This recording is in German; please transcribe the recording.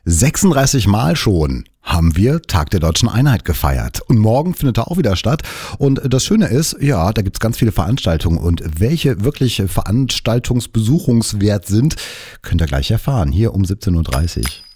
36 Mal schon haben wir Tag der Deutschen Einheit gefeiert. Und morgen findet er auch wieder statt. Und das Schöne ist, ja, da gibt es ganz viele Veranstaltungen. Und welche wirklich veranstaltungsbesuchungswert sind, könnt ihr gleich erfahren. Hier um 17:30 Uhr.